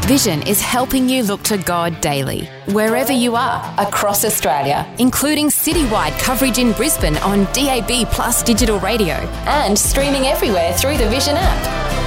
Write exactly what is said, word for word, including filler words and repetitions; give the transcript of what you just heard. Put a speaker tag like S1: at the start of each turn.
S1: Vision is helping you look to God daily, wherever you are, across Australia, including citywide coverage in Brisbane on D A B Plus digital radio and streaming everywhere through the Vision app.